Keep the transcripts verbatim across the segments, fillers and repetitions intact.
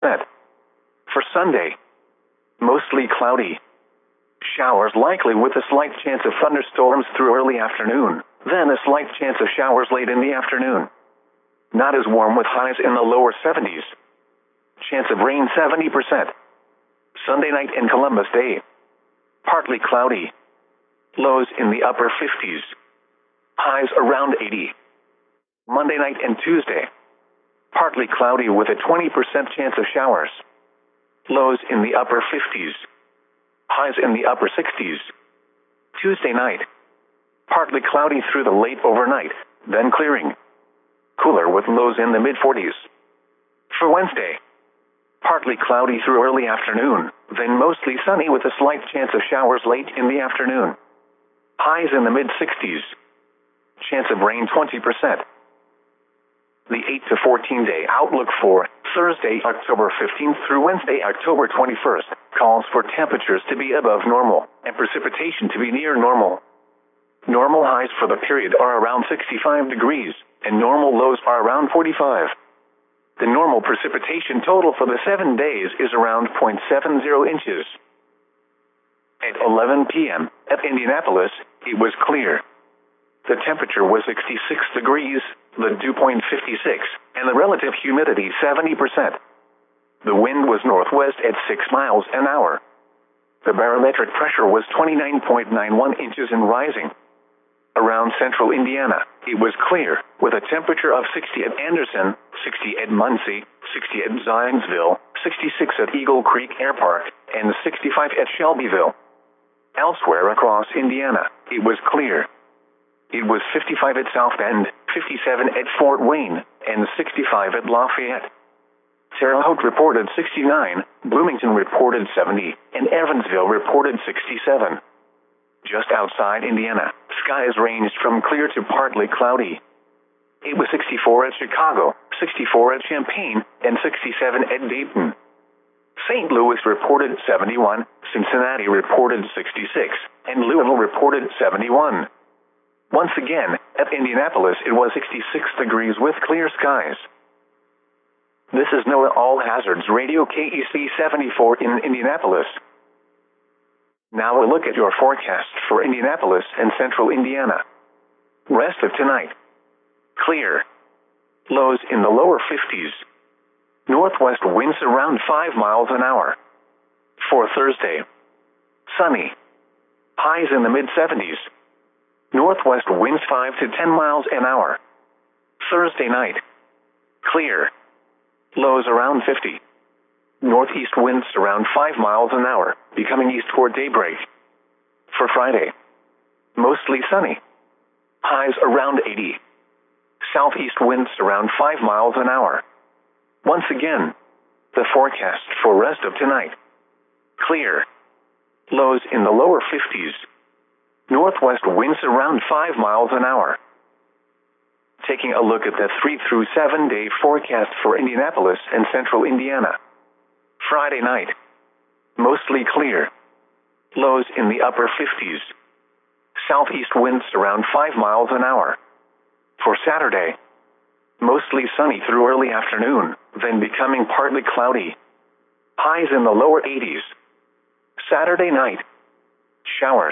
percent. For Sunday, mostly cloudy. Showers likely with a slight chance of thunderstorms through early afternoon, then a slight chance of showers late in the afternoon. Not as warm with highs in the lower seventies. Chance of rain seventy percent. Sunday night and Columbus Day, partly cloudy. Lows in the upper fifties. Highs around eighty. Monday night and Tuesday, partly cloudy with a twenty percent chance of showers. Lows in the upper fifties. Highs in the upper sixties. Tuesday night, partly cloudy through the late overnight, then clearing. Cooler with lows in the mid forties. For Wednesday, partly cloudy through early afternoon, then mostly sunny with a slight chance of showers late in the afternoon. Highs in the mid sixties. Chance of rain twenty percent. The eight to fourteen day outlook for Thursday, October fifteenth through Wednesday, October twenty-first, calls for temperatures to be above normal and precipitation to be near normal. Normal highs for the period are around sixty-five degrees, and normal lows are around forty-five. The normal precipitation total for the seven days is around zero point seven zero inches. At eleven p m at Indianapolis, it was clear. The temperature was sixty-six degrees, the dew point fifty-six, and the relative humidity seventy percent. The wind was northwest at six miles an hour. The barometric pressure was twenty-nine point nine one inches and rising. Around central Indiana, it was clear, with a temperature of sixty at Anderson, sixty at Muncie, sixty at Zionsville, sixty-six at Eagle Creek Air Park, and sixty-five at Shelbyville. Elsewhere across Indiana, it was clear. It was fifty-five at South Bend, fifty-seven at Fort Wayne, and sixty-five at Lafayette. Terre Haute reported sixty-nine, Bloomington reported seventy, and Evansville reported sixty-seven. Just outside Indiana, skies ranged from clear to partly cloudy. It was sixty-four at Chicago, sixty-four at Champaign, and sixty-seven at Dayton. Saint Louis reported seventy-one, Cincinnati reported sixty-six, and Louisville reported seventy-one. Once again, at Indianapolis it was sixty-six degrees with clear skies. This is NOAA All Hazards Radio K E C seventy-four in Indianapolis. Now a look at your forecast for Indianapolis and central Indiana. Rest of tonight. Clear. Lows in the lower fifties. Northwest winds around five miles an hour. For Thursday, sunny. Highs in the mid seventies. Northwest winds five to ten miles an hour. Thursday night, clear. Lows around fifty. Northeast winds around five miles an hour, becoming east toward daybreak. For Friday, mostly sunny. Highs around eighty. Southeast winds around five miles an hour. Once again, the forecast for rest of tonight. Clear. Lows in the lower fifties. Northwest winds around five miles an hour. Taking a look at the three through seven day forecast for Indianapolis and central Indiana. Friday night, mostly clear. Lows in the upper fifties. Southeast winds around five miles an hour. For Saturday, mostly sunny through early afternoon, then becoming partly cloudy. Highs in the lower eighties. Saturday night, showers.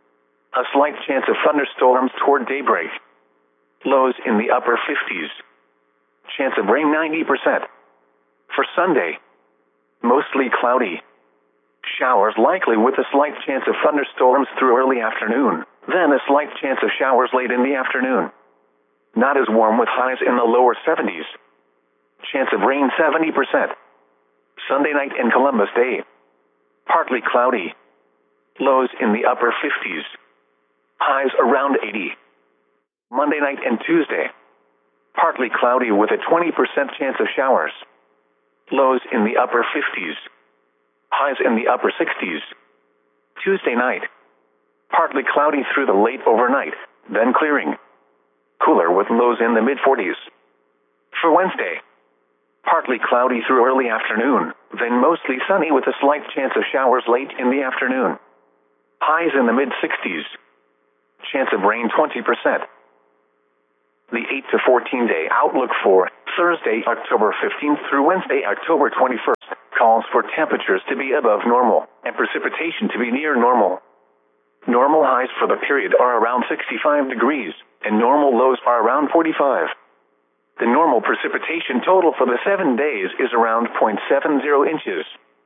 A slight chance of thunderstorms toward daybreak. Lows in the upper fifties. Chance of rain ninety percent. For Sunday, mostly cloudy. Showers likely with a slight chance of thunderstorms through early afternoon, then a slight chance of showers late in the afternoon. Not as warm with highs in the lower seventies. Chance of rain seventy percent. Sunday night and Columbus Day, partly cloudy. Lows in the upper fifties. Highs around eighty. Monday night and Tuesday, partly cloudy with a twenty percent chance of showers. Lows in the upper fifties. Highs in the upper sixties. Tuesday night, partly cloudy through the late overnight, then clearing. Cooler with lows in the mid forties. For Wednesday, partly cloudy through early afternoon, then mostly sunny with a slight chance of showers late in the afternoon. Highs in the mid sixties. Chance of rain twenty percent. The eight to fourteen day outlook for Thursday, October fifteenth through Wednesday, October twenty-first. calls for temperatures to be above normal and precipitation to be near normal. Normal highs for the period are around sixty-five degrees, and normal lows are around forty-five. The normal precipitation total for the seven days is around zero point seven zero inches.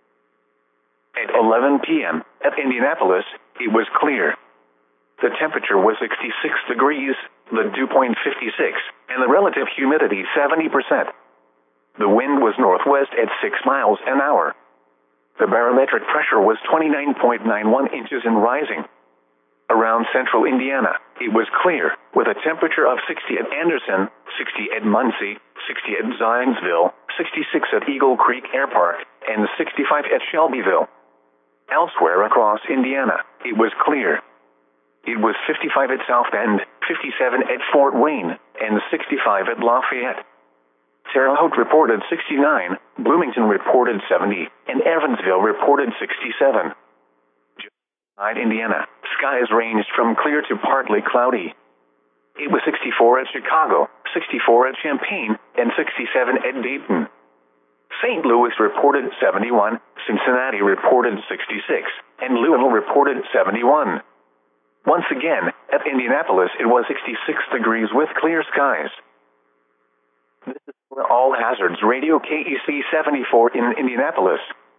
At eleven p m at Indianapolis, it was clear. The temperature was sixty-six degrees, the dew point fifty-six, and the relative humidity seventy percent. The wind was northwest at six miles an hour. The barometric pressure was twenty-nine point nine one inches and rising. Around central Indiana, it was clear, with a temperature of sixty at Anderson, sixty at Muncie, sixty at Zionsville, sixty-six at Eagle Creek Air Park, and sixty-five at Shelbyville. Elsewhere across Indiana, it was clear. It was fifty-five at South Bend, fifty-seven at Fort Wayne, and sixty-five at Lafayette. Terre Haute reported sixty-nine, Bloomington reported seventy, and Evansville reported sixty-seven. Inside Indiana, skies ranged from clear to partly cloudy. It was sixty-four at Chicago, sixty-four at Champaign, and sixty-seven at Dayton. Saint Louis reported seventy-one, Cincinnati reported sixty-six, and Louisville reported seventy-one. Once again, at Indianapolis it was sixty-six degrees with clear skies. This is for All Hazards Radio K E C seventy-four in Indianapolis.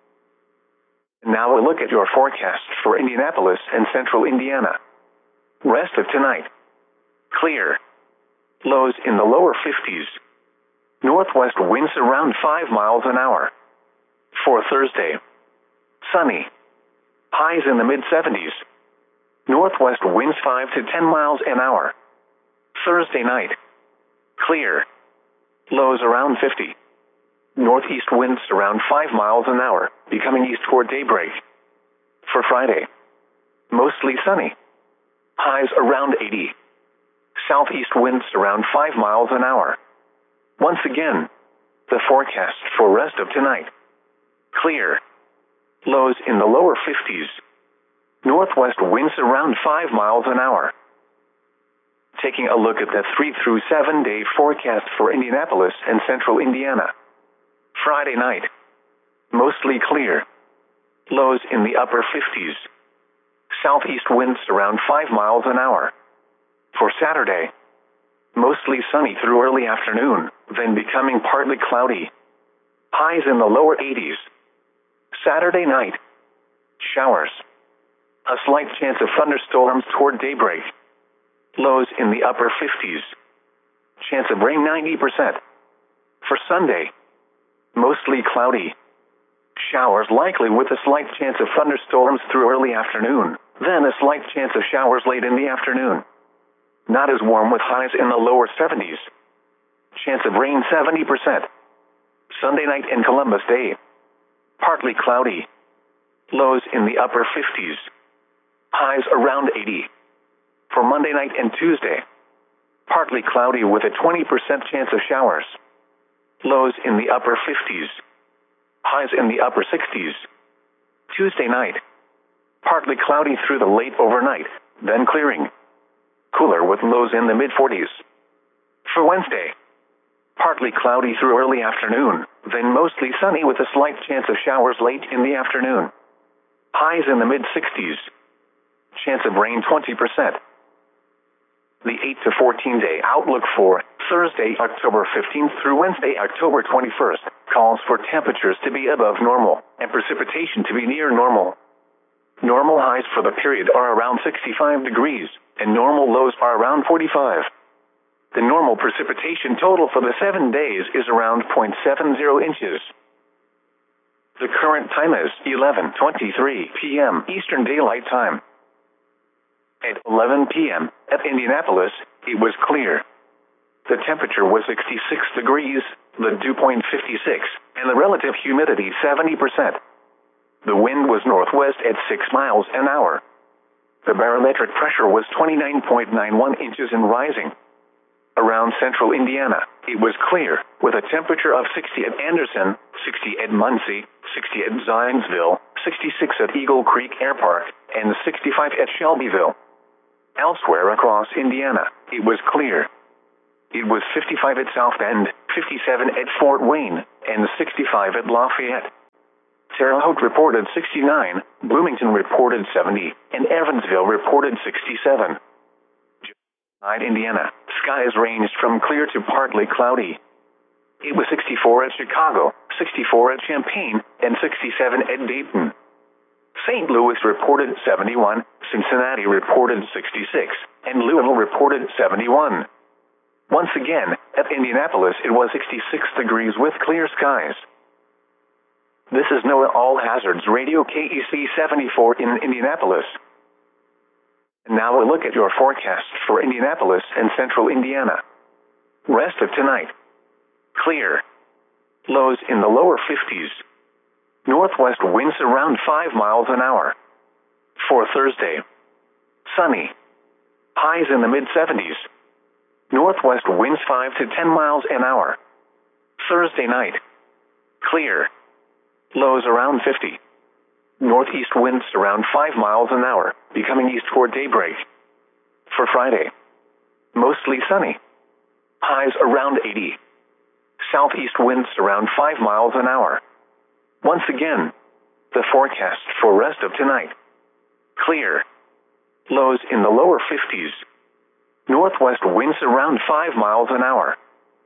Now a look at your forecast for Indianapolis and central Indiana. Rest of tonight. Clear. Lows in the lower fifties. Northwest winds around five miles an hour. For Thursday. Sunny. Highs in the mid-seventies. Northwest winds five to ten miles an hour. Thursday night. Clear. Lows around fifty. Northeast winds around five miles an hour, becoming east toward daybreak. For Friday. Mostly sunny. Highs around eighty. Southeast winds around five miles an hour. Once again, the forecast for rest of tonight. Clear. Lows in the lower fifties. Northwest winds around five miles an hour. Taking a look at the three through seven day forecast for Indianapolis and central Indiana. Friday night. Mostly clear. Lows in the upper fifties. Southeast winds around five miles an hour. For Saturday. Mostly sunny through early afternoon, then becoming partly cloudy. Highs in the lower eighties. Saturday night. Showers. A slight chance of thunderstorms toward daybreak. Lows in the upper fifties. Chance of rain ninety percent. For Sunday. Mostly cloudy. Showers likely with a slight chance of thunderstorms through early afternoon, then a slight chance of showers late in the afternoon. Not as warm with highs in the lower seventies. Chance of rain seventy percent. Sunday night and Columbus Day. Partly cloudy. Lows in the upper fifties. Highs around eighty. For Monday night and Tuesday. Partly cloudy with a twenty percent chance of showers. Lows in the upper fifties. Highs in the upper sixties. Tuesday night. Partly cloudy through the late overnight, then clearing. Cooler with lows in the mid-forties. For Wednesday. Partly cloudy through early afternoon, then mostly sunny with a slight chance of showers late in the afternoon. Highs in the mid-sixties. Chance of rain twenty percent. The eight to fourteen day outlook for Thursday, October fifteenth through Wednesday, October twenty-first, calls for temperatures to be above normal and precipitation to be near normal. Normal highs for the period are around sixty-five degrees, and normal lows are around forty-five. The normal precipitation total for the seven days is around zero point seven zero inches. The current time is eleven twenty-three p m Eastern Daylight Time. At eleven p m at Indianapolis, it was clear. The temperature was sixty-six degrees, the dew point fifty-six, and the relative humidity seventy percent. The wind was northwest at six miles an hour. The barometric pressure was twenty-nine point nine one inches and rising. Around central Indiana, it was clear, with a temperature of sixty at Anderson, sixty at Muncie, sixty at Zionsville, sixty-six at Eagle Creek Air Park, and sixty-five at Shelbyville. Elsewhere across Indiana, it was clear. It was fifty-five at South Bend, fifty-seven at Fort Wayne, and sixty-five at Lafayette. Terre Haute reported sixty-nine, Bloomington reported seventy, and Evansville reported sixty-seven. Indiana, skies ranged from clear to partly cloudy. It was sixty-four at Chicago, sixty-four at Champaign, and sixty-seven at Dayton. Saint Louis reported seventy-one, Cincinnati reported sixty-six, and Louisville reported seventy-one. Once again, at Indianapolis it was sixty-six degrees with clear skies. This is NOAA All Hazards Radio K E C seventy-four in Indianapolis. And now a look at your forecast for Indianapolis and central Indiana. Rest of tonight. Clear. Lows in the lower fifties. Northwest winds around five miles an hour. For Thursday. Sunny. Highs in the mid seventies. Northwest winds five to ten miles an hour. Thursday night. Clear. Lows around fifty. Northeast winds around five miles an hour, becoming east toward daybreak. For Friday. Mostly sunny. Highs around eighty. Southeast winds around five miles an hour. Once again, the forecast for rest of tonight. Clear. Lows in the lower fifties. Northwest winds around five miles an hour.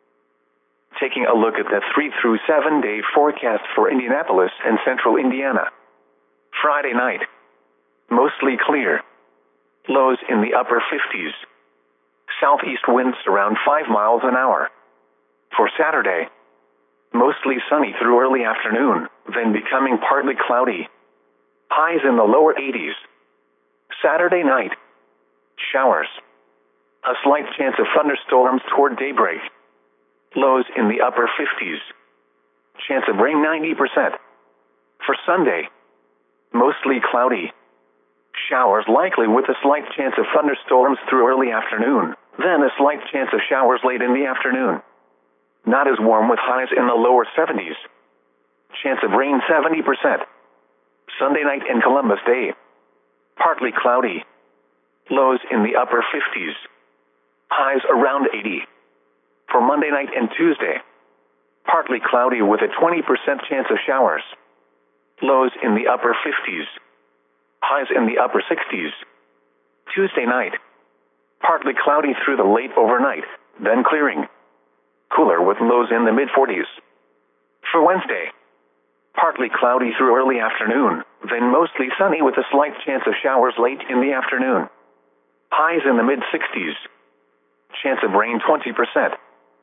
Taking a look at the three through seven day forecast for Indianapolis and central Indiana. Friday night. Mostly clear. Lows in the upper fifties. Southeast winds around five miles an hour. For Saturday. Mostly sunny through early afternoon, then becoming partly cloudy. Highs in the lower eighties. Saturday night. Showers. A slight chance of thunderstorms toward daybreak. Lows in the upper fifties. Chance of rain ninety percent. For Sunday. Mostly cloudy. Showers likely with a slight chance of thunderstorms through early afternoon, then a slight chance of showers late in the afternoon. Not as warm with highs in the lower seventies. Chance of rain seventy percent. Sunday night and Columbus Day. Partly cloudy. Lows in the upper fifties. Highs around eighty. For Monday night and Tuesday. Partly cloudy with a twenty percent chance of showers. Lows in the upper fifties. Highs in the upper sixties. Tuesday night. Partly cloudy through the late overnight, then clearing. Cooler with lows in the mid forties. For Wednesday. Partly cloudy through early afternoon, then mostly sunny with a slight chance of showers late in the afternoon. Highs in the mid sixties. Chance of rain twenty percent.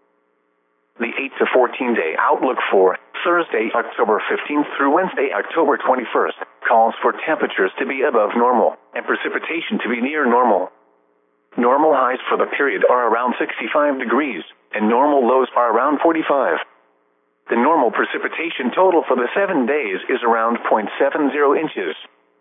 The eight to fourteen day outlook for Thursday, October fifteenth through Wednesday, October twenty-first, calls for temperatures to be above normal and precipitation to be near normal. Normal highs for the period are around sixty-five degrees, and normal lows are around forty-five. The normal precipitation total for the seven days is around zero point seven zero inches.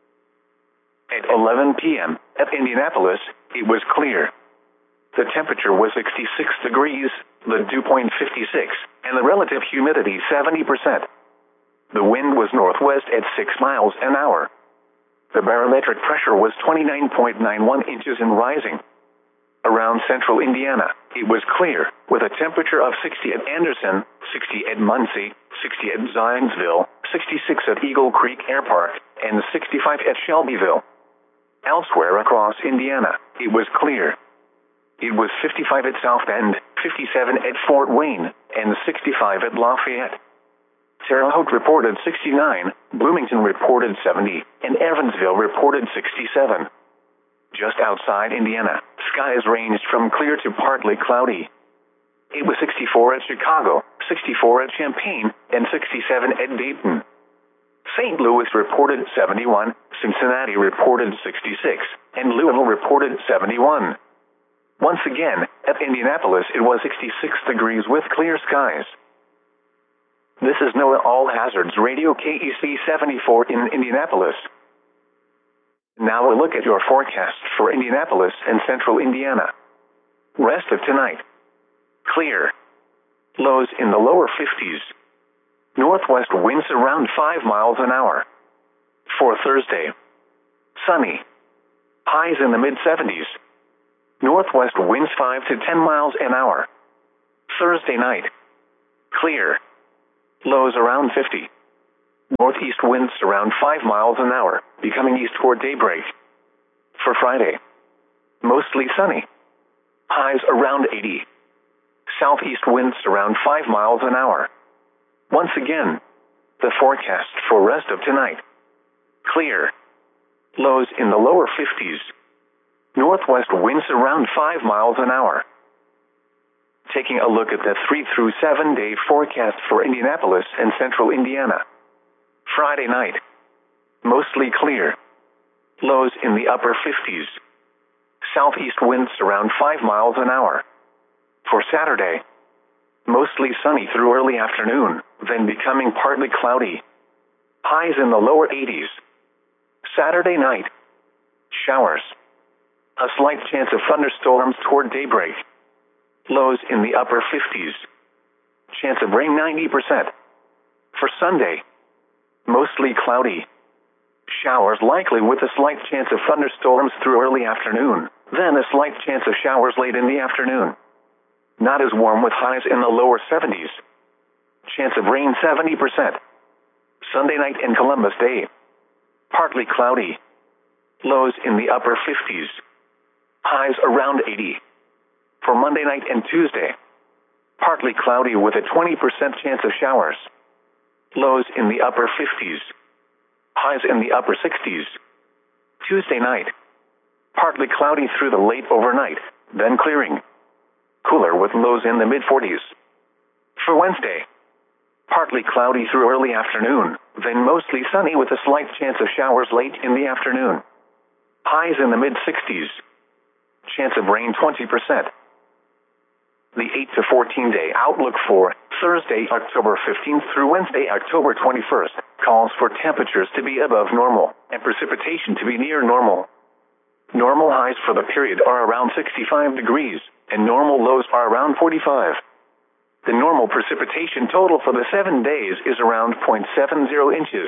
At eleven p.m. at Indianapolis, it was clear. The temperature was sixty-six degrees, the dew point fifty-six, and the relative humidity seventy percent. The wind was northwest at six miles an hour. The barometric pressure was twenty-nine point nine one inches and rising. Around central Indiana, it was clear, with a temperature of sixty at Anderson, sixty at Muncie, sixty at Zionsville, sixty-six at Eagle Creek Air Park, and sixty-five at Shelbyville. Elsewhere across Indiana, it was clear. It was fifty-five at South Bend, fifty-seven at Fort Wayne, and sixty-five at Lafayette. Terre Haute reported sixty-nine, Bloomington reported seventy, and Evansville reported sixty-seven. Just outside Indiana, skies ranged from clear to partly cloudy. It was sixty-four at Chicago, sixty-four at Champaign, and sixty-seven at Dayton. Saint Louis reported seventy-one, Cincinnati reported sixty-six, and Louisville reported seventy-one. Once again, at Indianapolis it was sixty-six degrees with clear skies. This is NOAA All Hazards Radio K E C seventy-four in Indianapolis. Now a look at your forecast for Indianapolis and central Indiana. Rest of tonight. Clear. Lows in the lower fifties. Northwest winds around five miles an hour. For Thursday. Sunny. Highs in the mid seventies. Northwest winds five to ten miles an hour. Thursday night. Clear. Lows around fifty. Northeast winds around five miles an hour, becoming east toward daybreak. For Friday, mostly sunny. Highs around eighty. Southeast winds around five miles an hour. Once again, the forecast for rest of tonight. Clear. Lows in the lower fifties. Northwest winds around five miles an hour. Taking a look at the three through seven day forecast for Indianapolis and central Indiana. Friday night, mostly clear. Lows in the upper fifties. Southeast winds around five miles an hour. For Saturday, mostly sunny through early afternoon, then becoming partly cloudy. Highs in the lower eighties. Saturday night, showers. A slight chance of thunderstorms toward daybreak. Lows in the upper fifties. Chance of rain ninety percent. For Sunday, mostly cloudy. Showers likely with a slight chance of thunderstorms through early afternoon, then a slight chance of showers late in the afternoon. Not as warm with highs in the lower seventies. Chance of rain seventy percent. Sunday night and Columbus Day, partly cloudy. Lows in the upper fifties. Highs around eighty. For Monday night and Tuesday, partly cloudy with a twenty percent chance of showers. Lows in the upper fifties. Highs in the upper sixties. Tuesday night, partly cloudy through the late overnight, then clearing. Cooler with lows in the mid forties. For Wednesday, partly cloudy through early afternoon, then mostly sunny with a slight chance of showers late in the afternoon. Highs in the mid sixties. Chance of rain twenty percent. The eight to fourteen day outlook for Thursday, October fifteenth through Wednesday, October twenty-first, calls for temperatures to be above normal and precipitation to be near normal. Normal highs for the period are around sixty-five degrees, and normal lows are around forty-five. The normal precipitation total for the seven days is around zero point seven zero inches.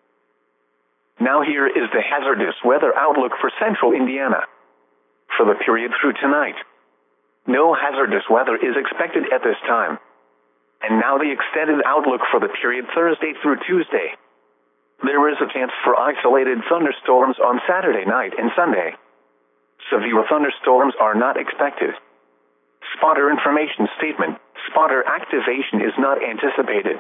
Now here is the hazardous weather outlook for central Indiana. For the period through tonight, no hazardous weather is expected at this time. And now the extended outlook for the period Thursday through Tuesday. There is a chance for isolated thunderstorms on Saturday night and Sunday. Severe thunderstorms are not expected. Spotter information statement. Spotter activation is not anticipated.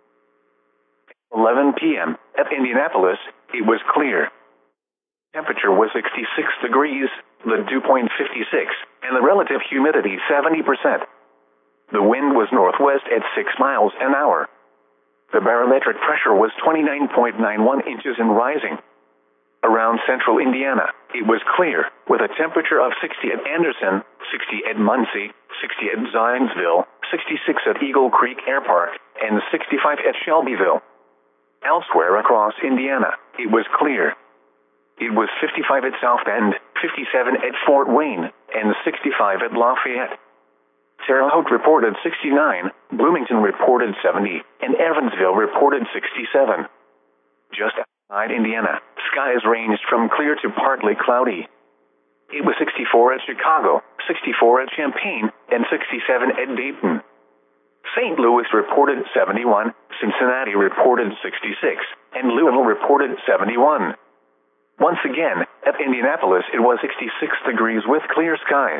eleven p m at Indianapolis, it was clear. Temperature was sixty-six degrees, the dew point fifty-six, and the relative humidity seventy percent. The wind was northwest at six miles an hour. The barometric pressure was twenty-nine point nine one inches and rising. Around central Indiana, it was clear, with a temperature of sixty at Anderson, sixty at Muncie, sixty at Zionsville, sixty-six at Eagle Creek Air Park, and sixty-five at Shelbyville. Elsewhere across Indiana, it was clear. It was fifty-five at South Bend, fifty-seven at Fort Wayne, and sixty-five at Lafayette. Terre Haute reported sixty-nine, Bloomington reported seventy, and Evansville reported sixty-seven. Just outside Indiana, skies ranged from clear to partly cloudy. It was sixty-four at Chicago, sixty-four at Champaign, and sixty-seven at Dayton. Saint Louis reported seventy-one, Cincinnati reported sixty-six, and Louisville reported seventy-one. Once again, at Indianapolis it was sixty-six degrees with clear skies.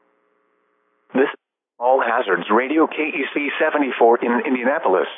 This is All Hazards Radio K E C seventy-four in Indianapolis.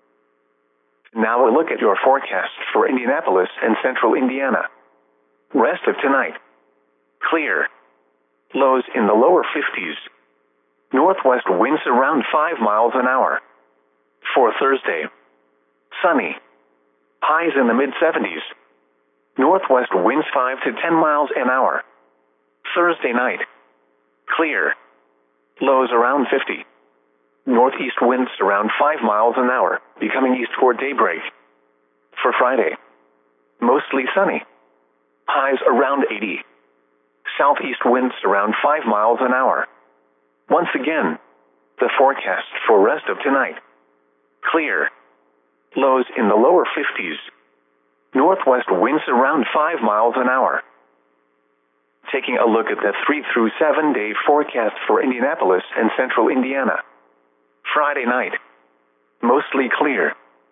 Now a look at your forecast for Indianapolis and central Indiana. Rest of tonight. Clear. Lows in the lower fifties. Northwest winds around five miles an hour. For Thursday, sunny. Highs in the mid seventies. Northwest winds five to ten miles an hour. Thursday night, clear. Lows around fifty. Northeast winds around five miles an hour, becoming east toward daybreak. For Friday, mostly sunny. Highs around eighty. Southeast winds around five miles an hour. Once again, the forecast for rest of tonight. Clear. Lows in the lower fifties. Northwest winds around five miles an hour. Taking a look at the three through seven day forecast for Indianapolis and central Indiana. Friday night, mostly clear.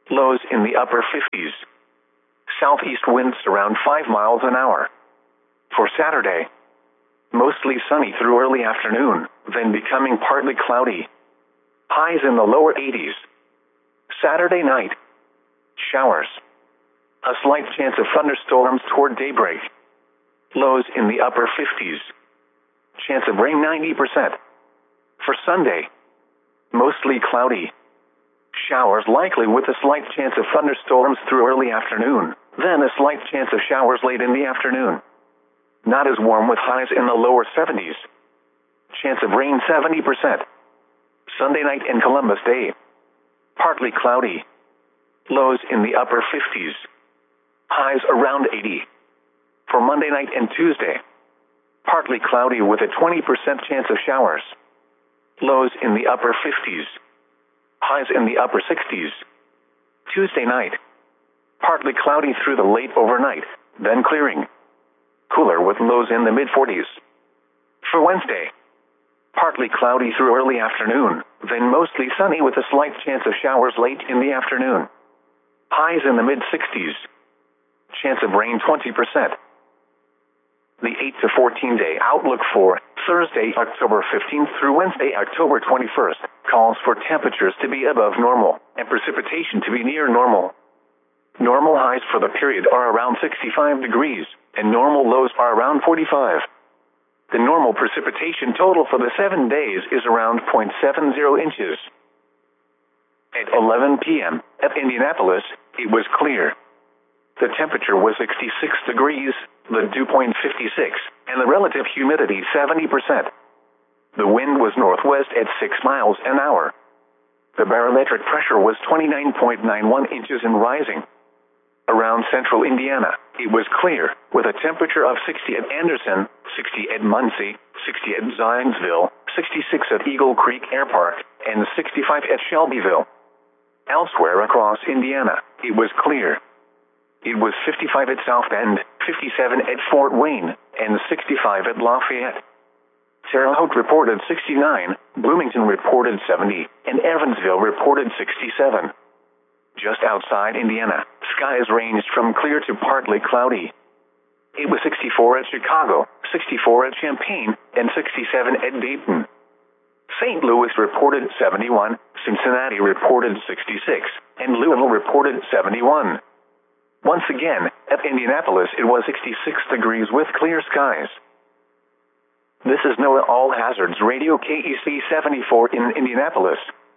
Lows in the upper fifties. Southeast winds around five miles an hour. For Saturday, mostly sunny through early afternoon, then becoming partly cloudy. Highs in the lower eighties. Saturday night, showers. A slight chance of thunderstorms toward daybreak. Lows in the upper fifties. Chance of rain ninety percent. For Sunday, mostly cloudy. Showers likely with a slight chance of thunderstorms through early afternoon, then a slight chance of showers late in the afternoon. Not as warm with highs in the lower seventies. Chance of rain seventy percent. Sunday night and Columbus Day, partly cloudy. Lows in the upper fifties. Highs around eighty. For Monday night and Tuesday, partly cloudy with a twenty percent chance of showers. Lows in the upper fifties. Highs in the upper sixties. Tuesday night, partly cloudy through the late overnight, then clearing. Cooler with lows in the mid forties. For Wednesday, partly cloudy through early afternoon, then mostly sunny with a slight chance of showers late in the afternoon. Highs in the mid sixties. Chance of rain twenty percent. The eight to fourteen day outlook for Thursday, October fifteenth through Wednesday, October twenty-first, calls for temperatures to be above normal and precipitation to be near normal. Normal highs for the period are around sixty-five degrees, and normal lows are around forty-five. The normal precipitation total for the seven days is around zero point seven zero inches. At eleven p.m. at Indianapolis, it was clear. The temperature was sixty-six degrees, the dew point fifty-six, and the relative humidity seventy percent. The wind was northwest at six miles an hour. The barometric pressure was twenty-nine point nine one inches and rising. Around central Indiana, it was clear, with a temperature of sixty at Anderson, sixty at Muncie, sixty at Zionsville, sixty-six at Eagle Creek Air Park, and sixty-five at Shelbyville. Elsewhere across Indiana, it was clear. It was fifty-five at South Bend, fifty-seven at Fort Wayne, and sixty-five at Lafayette. Terre Haute reported sixty-nine, Bloomington reported seventy, and Evansville reported sixty-seven. Just outside Indiana, skies ranged from clear to partly cloudy. It was sixty-four at Chicago, sixty-four at Champaign, and sixty-seven at Dayton. Saint Louis reported seventy-one, Cincinnati reported sixty-six, and Louisville reported seventy-one. Once again, at Indianapolis it was sixty-six degrees with clear skies. This is NOAA All Hazards Radio K E C seventy-four in Indianapolis.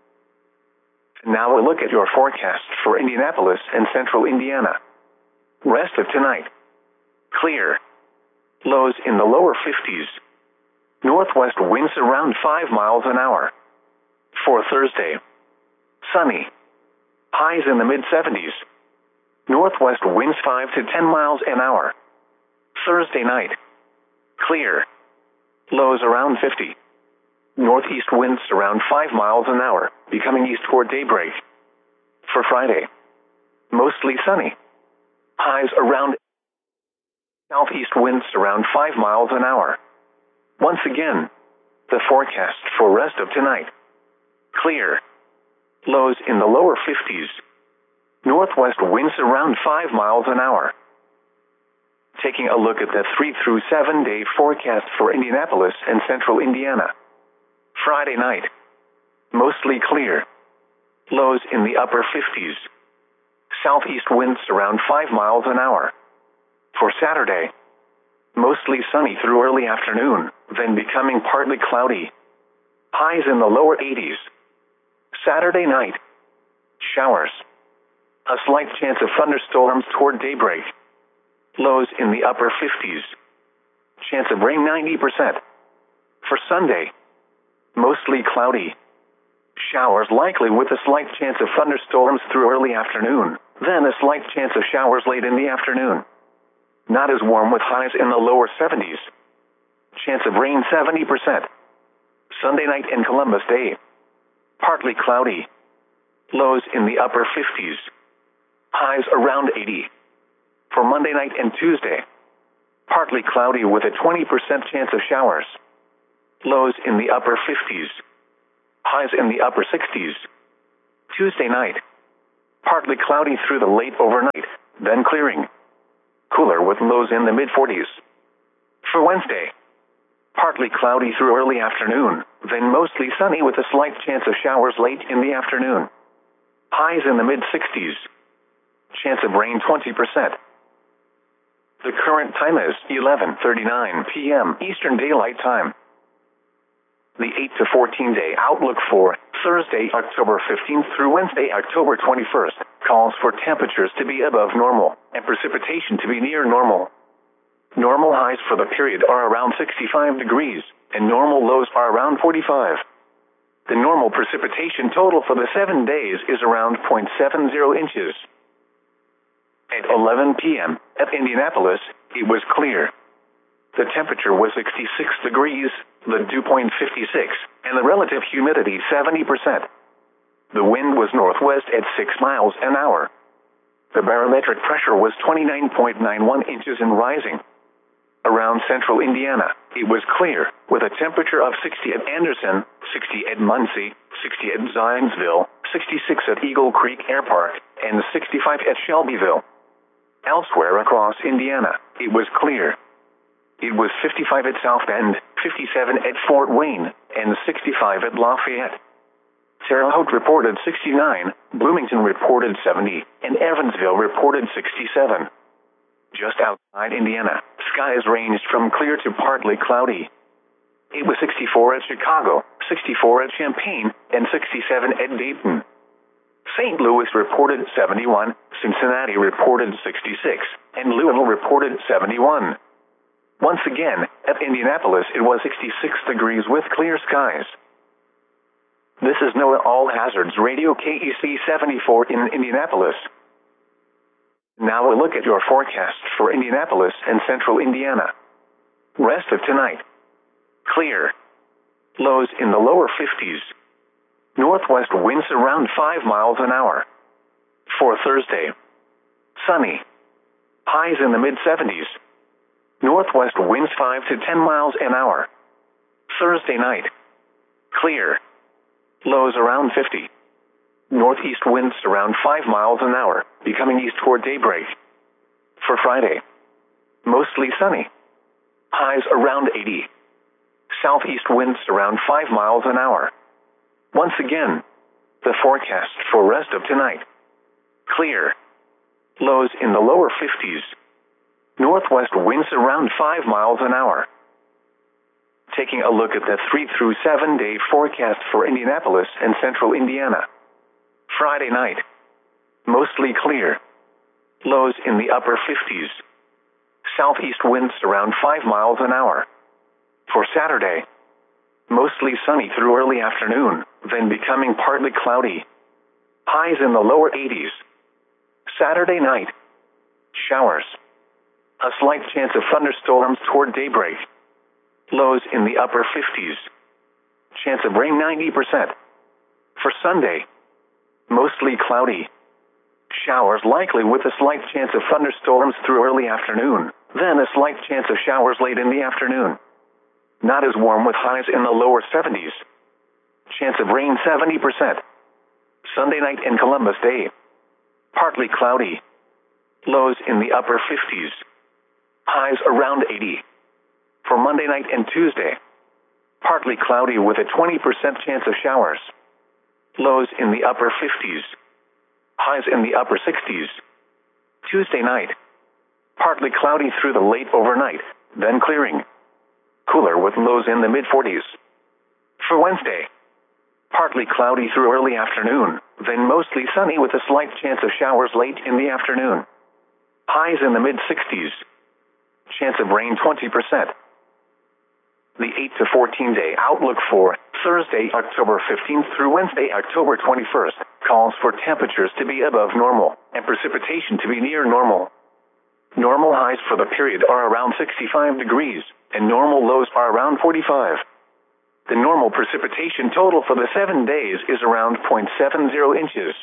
Now a look at your forecast for Indianapolis and central Indiana. Rest of tonight. Clear. Lows in the lower fifties. Northwest winds around five miles an hour. For Thursday. Sunny. Highs in the mid seventies. Northwest winds five to ten miles an hour. Thursday night. Clear. Lows around fifty. Northeast winds around five miles an hour, becoming east toward daybreak. For Friday. Mostly sunny. Highs around. Southeast winds around five miles an hour. Once again, the forecast for rest of tonight. Clear. Lows in the lower fifties. Northwest winds around five miles an hour. Taking a look at the three through seven day forecast for Indianapolis and central Indiana. Friday night. Mostly clear. Lows in the upper fifties. Southeast winds around five miles an hour. For Saturday. Mostly sunny through early afternoon, then becoming partly cloudy. Highs in the lower eighties. Saturday night. Showers. A slight chance of thunderstorms toward daybreak. Lows in the upper fifties. Chance of rain ninety percent. For Sunday. Mostly cloudy. Showers likely with a slight chance of thunderstorms through early afternoon, then a slight chance of showers late in the afternoon. Not as warm with highs in the lower seventies. Chance of rain seventy percent. Sunday night and Columbus Day. Partly cloudy. Lows in the upper fifties. Highs around eighty. For Monday night and Tuesday. Partly cloudy with a twenty percent chance of showers. Lows in the upper fifties. Highs in the upper sixties. Tuesday night. partly cloudy through the late overnight, then clearing. Cooler with lows in the mid forties. For Wednesday, partly cloudy through early afternoon, then mostly sunny with a slight chance of showers late in the afternoon. Highs in the mid sixties. Chance of rain twenty percent. The current time is eleven thirty-nine p m Eastern Daylight Time. The eight to fourteen day outlook for Thursday, October fifteenth through Wednesday, October twenty-first, calls for temperatures to be above normal and precipitation to be near normal. Normal highs for the period are around sixty-five degrees, and normal lows are around forty-five. The normal precipitation total for the seven days is around zero point seven zero inches. At eleven p m at Indianapolis, it was clear. The temperature was sixty-six degrees, the dew point fifty-six, and the relative humidity seventy percent. The wind was northwest at six miles an hour. The barometric pressure was twenty-nine point nine one inches and rising. Around central Indiana, it was clear, with a temperature of sixty at Anderson, sixty at Muncie, sixty at Zionsville, sixty-six at Eagle Creek Air Park, and sixty-five at Shelbyville. Elsewhere across Indiana, it was clear. It was fifty-five at South Bend, fifty-seven at Fort Wayne, and sixty-five at Lafayette. Terre Haute reported sixty-nine, Bloomington reported seventy, and Evansville reported sixty-seven. Just outside Indiana, skies ranged from clear to partly cloudy. It was sixty-four at Chicago, sixty-four at Champaign, and sixty-seven at Dayton. Saint Louis reported seventy-one, Cincinnati reported sixty-six, and Louisville reported seventy-one. Once again, at Indianapolis it was sixty-six degrees with clear skies. This is NOAA All Hazards Radio K E C seventy-four in Indianapolis. Now a look at your forecast for Indianapolis and central Indiana. Rest of tonight. Clear. Lows in the lower fifties. Northwest winds around five miles an hour. For Thursday. Sunny. Highs in the mid seventies. Northwest winds five to ten miles an hour. Thursday night. Clear. Lows around fifty. Northeast winds around five miles an hour, becoming east toward daybreak. For Friday. Mostly sunny. Highs around eighty. Southeast winds around five miles an hour. Once again, the forecast for rest of tonight. Clear. Lows in the lower fifties. Northwest winds around five miles an hour. Taking a look at the three through seven day forecast for Indianapolis and central Indiana. Friday night. Mostly clear. Lows in the upper fifties. Southeast winds around five miles an hour. For Saturday. Mostly sunny through early afternoon, then becoming partly cloudy. Highs in the lower eighties. Saturday night. Showers. A slight chance of thunderstorms toward daybreak. Lows in the upper fifties. Chance of rain ninety percent. For Sunday. Mostly cloudy. Showers likely with a slight chance of thunderstorms through early afternoon, then a slight chance of showers late in the afternoon. Not as warm with highs in the lower seventies. Chance of rain seventy percent. Sunday night and Columbus Day. Partly cloudy. Lows in the upper fifties. Highs around eighty. For Monday night and Tuesday. Partly cloudy with a twenty percent chance of showers. Lows in the upper fifties. Highs in the upper sixties. Tuesday night. Partly cloudy through the late overnight, then clearing. Cooler with lows in the mid forties. For Wednesday. Partly cloudy through early afternoon, then mostly sunny with a slight chance of showers late in the afternoon. Highs in the mid sixties. Chance of rain twenty percent. The eight to fourteen day outlook for Thursday, October fifteenth through Wednesday, October twenty-first, calls for temperatures to be above normal and precipitation to be near normal. Normal highs for the period are around sixty-five degrees, and normal lows are around forty-five. The normal precipitation total for the seven days is around zero point seven zero inches.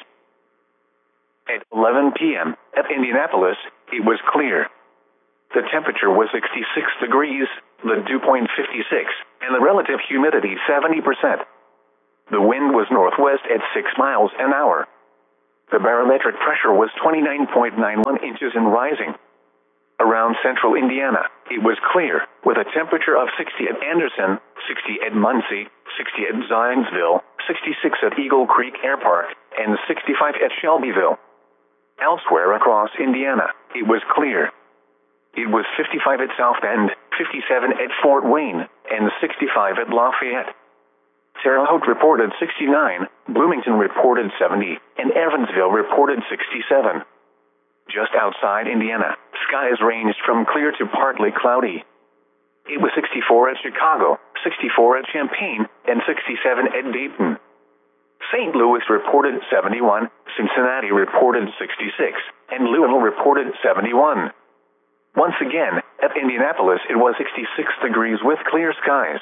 At eleven p m at Indianapolis, it was clear. The temperature was sixty-six degrees, the dew point fifty-six, and the relative humidity seventy percent. The wind was northwest at six miles an hour. The barometric pressure was twenty-nine point nine one inches and rising. Around central Indiana, it was clear, with a temperature of sixty at Anderson, sixty at Muncie, sixty at Zionsville, sixty-six at Eagle Creek Air Park, and sixty-five at Shelbyville. Elsewhere across Indiana, it was clear. It was fifty-five at South Bend, fifty-seven at Fort Wayne, and sixty-five at Lafayette. Terre Haute reported sixty-nine, Bloomington reported seventy, and Evansville reported sixty-seven. Just outside Indiana, skies ranged from clear to partly cloudy. It was sixty-four at Chicago, sixty-four at Champaign, and sixty-seven at Dayton. Saint Louis reported seventy-one, Cincinnati reported sixty-six, and Louisville reported seventy-one. Once again, at Indianapolis it was sixty-six degrees with clear skies.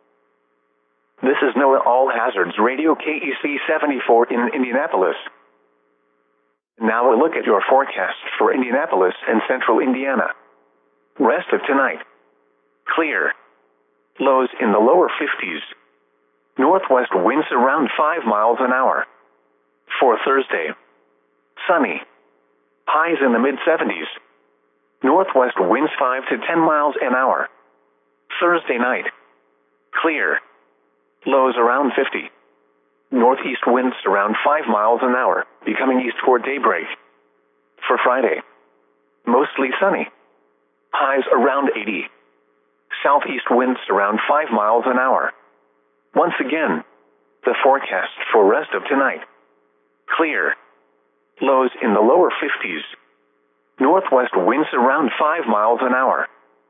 This is NOAA All Hazards Radio K E C seventy-four in Indianapolis. Now a look at your forecast for Indianapolis and central Indiana. Rest of tonight. Clear. Lows in the lower fifties. Northwest winds around five miles an hour. For Thursday. Sunny. Highs in the mid-seventies. Northwest winds five to ten miles an hour. Thursday night. Clear. Lows around fifty. Northeast winds around five miles an hour, becoming east toward daybreak. For Friday. Mostly sunny. Highs around eighty. Southeast winds around five miles an hour. Once again, the forecast for rest of tonight. Clear. Lows in the lower fifties. Northwest winds around five miles an hour.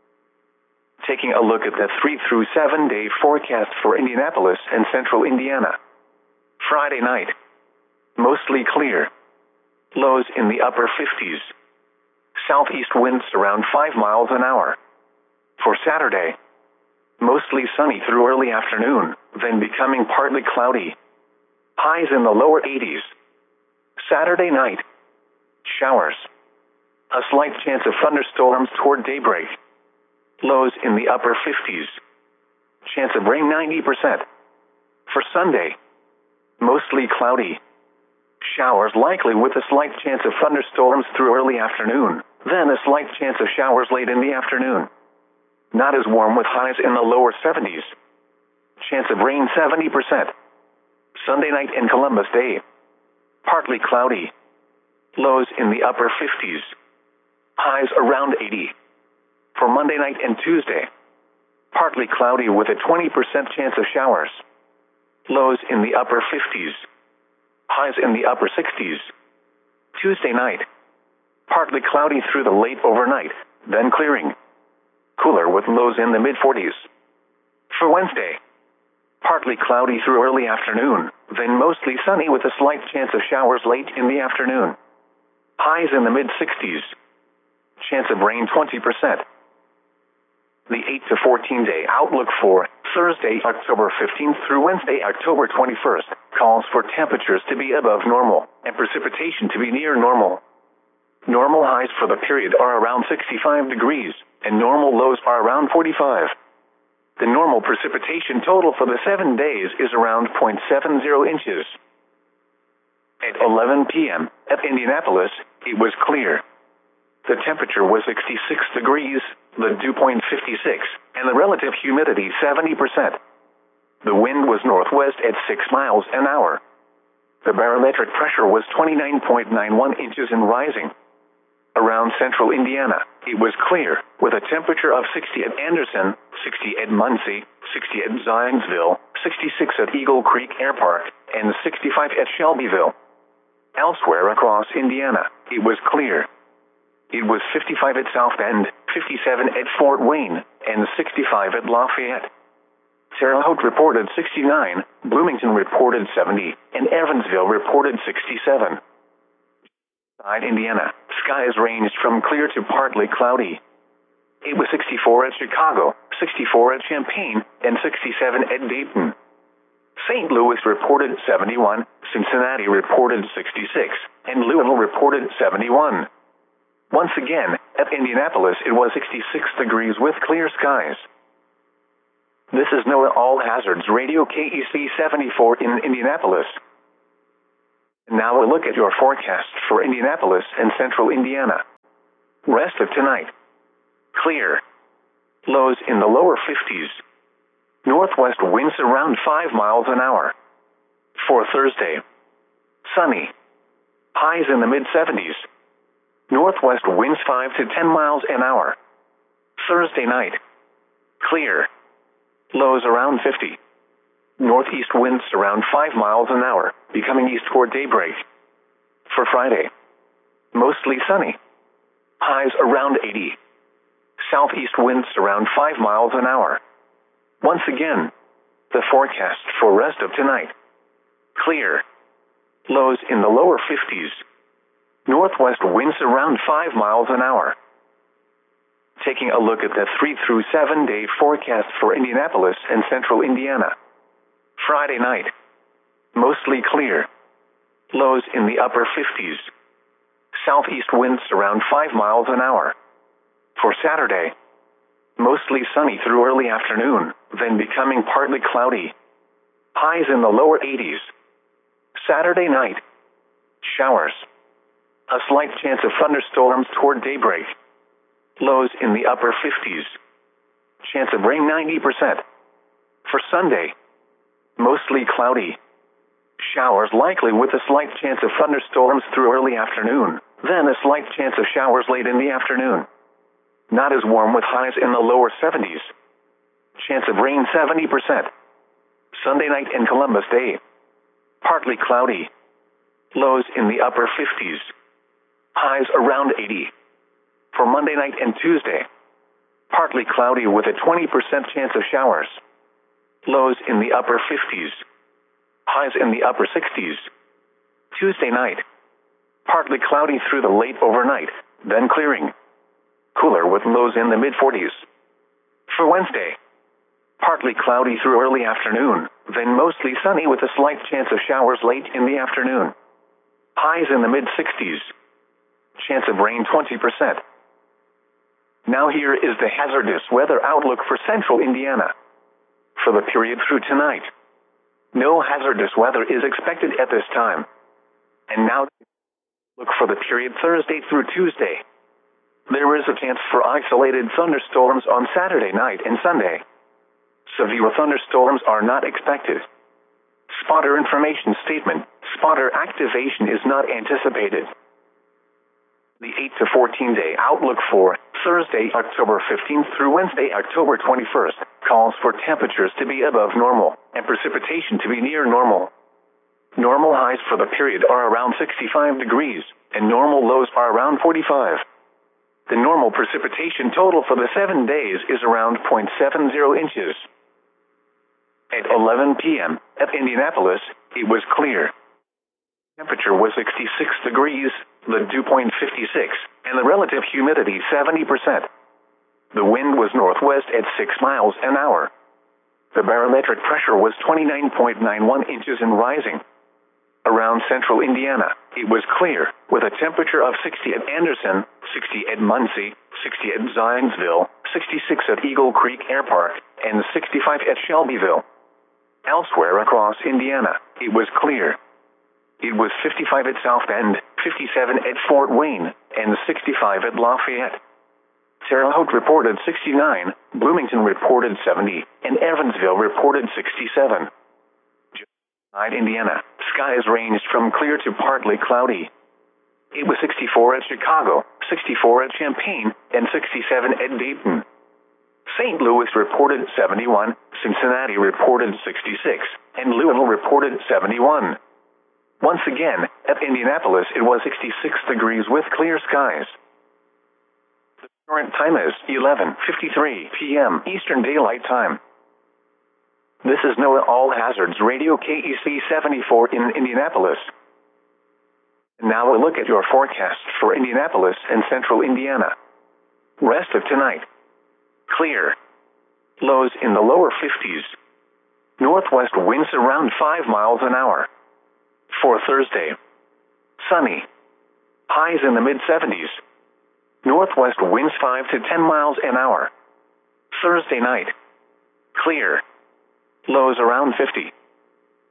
Taking a look at the three through seven day forecast for Indianapolis and central Indiana. Friday night. Mostly clear. Lows in the upper fifties. Southeast winds around five miles an hour. For Saturday. Mostly sunny through early afternoon, then becoming partly cloudy. Highs in the lower eighties. Saturday night. Showers. A slight chance of thunderstorms toward daybreak. Lows in the upper fifties. Chance of rain ninety percent. For Sunday. Mostly cloudy. Showers likely with a slight chance of thunderstorms through early afternoon, then a slight chance of showers late in the afternoon. Not as warm with highs in the lower seventies. Chance of rain seventy percent. Sunday night and Columbus Day. Partly cloudy. Lows in the upper fifties. Highs around eighty. For Monday night and Tuesday. Partly cloudy with a twenty percent chance of showers. Lows in the upper fifties. Highs in the upper sixties. Tuesday night. Partly cloudy through the late overnight, then clearing. Cooler with lows in the mid-forties. For Wednesday. Partly cloudy through early afternoon, then mostly sunny with a slight chance of showers late in the afternoon. Highs in the mid-sixties. Chance of rain twenty percent. The eight to fourteen day outlook for Thursday, October fifteenth through Wednesday, October twenty-first, calls for temperatures to be above normal and precipitation to be near normal. Normal highs for the period are around sixty-five degrees, and normal lows are around forty-five. The normal precipitation total for the seven days is around zero point seven zero inches. At eleven p m at Indianapolis, it was clear. The temperature was sixty-six degrees, the dew point fifty-six, and the relative humidity seventy percent. The wind was northwest at six miles an hour. The barometric pressure was twenty-nine point nine one inches and rising. Around central Indiana, it was clear, with a temperature of sixty at Anderson, sixty at Muncie, sixty at Zionsville, sixty-six at Eagle Creek Air Park, and sixty-five at Shelbyville. Elsewhere across Indiana, it was clear. It was fifty-five at South Bend, fifty-seven at Fort Wayne, and sixty-five at Lafayette. Terre Haute reported sixty-nine, Bloomington reported seventy, and Evansville reported sixty-seven. Inside Indiana, skies ranged from clear to partly cloudy. It was sixty-four at Chicago, sixty-four at Champaign, and sixty-seven at Dayton. Saint Louis reported seventy-one, Cincinnati reported sixty-six, and Louisville reported seventy-one. Once again, at Indianapolis it was sixty-six degrees with clear skies. This is NOAA All Hazards Radio K E C seventy-four in Indianapolis. Now a look at your forecast for Indianapolis and central Indiana. Rest of tonight. Clear. Lows in the lower fifties. Northwest winds around five miles an hour. For Thursday. Sunny. Highs in the mid seventies. Northwest winds five to ten miles an hour. Thursday night. Clear. Lows around fifty. Northeast winds around five miles an hour, becoming east toward daybreak. For Friday. Mostly sunny. Highs around eighty. Southeast winds around five miles an hour. Once again, the forecast for rest of tonight. Clear. Lows in the lower fifties. Northwest winds around five miles an hour. Taking a look at the three through seven day forecast for Indianapolis and central Indiana. Friday night. Mostly clear. Lows in the upper fifties. Southeast winds around five miles an hour. For Saturday. Mostly sunny through early afternoon, then becoming partly cloudy. Highs in the lower eighties. Saturday night. Showers. A slight chance of thunderstorms toward daybreak. Lows in the upper fifties. Chance of rain ninety percent. For Sunday. Mostly cloudy. Showers likely with a slight chance of thunderstorms through early afternoon, then a slight chance of showers late in the afternoon. Not as warm with highs in the lower seventies. Chance of rain seventy percent. Sunday night and Columbus Day. Partly cloudy. Lows in the upper fifties. Highs around eighty. For Monday night and Tuesday. Partly cloudy with a twenty percent chance of showers. Lows in the upper fifties. Highs in the upper sixties. Tuesday night. Partly cloudy through the late overnight, then clearing. Cooler with lows in the mid forties. For Wednesday. Partly cloudy through early afternoon, then mostly sunny with a slight chance of showers late in the afternoon. Highs in the mid sixties. Chance of rain twenty percent. Now here is the hazardous weather outlook for central Indiana. For the period through tonight. No hazardous weather is expected at this time. And now, look for the period Thursday through Tuesday. There is a chance for isolated thunderstorms on Saturday night and Sunday. Severe thunderstorms are not expected. Spotter information statement. Spotter activation is not anticipated. The eight to fourteen day outlook for Thursday, October fifteenth through Wednesday, October twenty-first, calls for temperatures to be above normal and precipitation to be near normal. Normal highs for the period are around sixty-five degrees, and normal lows are around forty-five. The normal precipitation total for the seven days is around zero point seven zero inches. At eleven p m at Indianapolis, it was clear. Temperature was sixty-six degrees, the dew point fifty-six, and the relative humidity seventy percent. The wind was northwest at six miles an hour. The barometric pressure was twenty-nine point nine one inches and rising. Around central Indiana, it was clear, with a temperature of sixty at Anderson, sixty at Muncie, sixty at Zionsville, sixty-six at Eagle Creek Air Park, and sixty-five at Shelbyville. Elsewhere across Indiana, it was clear. It was fifty-five at South Bend, fifty-seven at Fort Wayne, and sixty-five at Lafayette. Terre Haute reported sixty-nine, Bloomington reported seventy, and Evansville reported sixty-seven. Inside Indiana, skies ranged from clear to partly cloudy. It was sixty-four at Chicago, sixty-four at Champaign, and sixty-seven at Dayton. Saint Louis reported seventy-one, Cincinnati reported sixty-six, and Louisville reported seventy-one. Once again, at Indianapolis it was sixty-six degrees with clear skies. The current time is eleven fifty-three p m Eastern Daylight Time. This is NOAA All Hazards Radio K E C seventy-four in Indianapolis. Now a look at your forecast for Indianapolis and central Indiana. Rest of tonight. Clear. Lows in the lower fifties. Northwest winds around five miles an hour. For Thursday. Sunny. Highs in the mid seventies. Northwest winds five to ten miles an hour. Thursday night. Clear. Lows around fifty.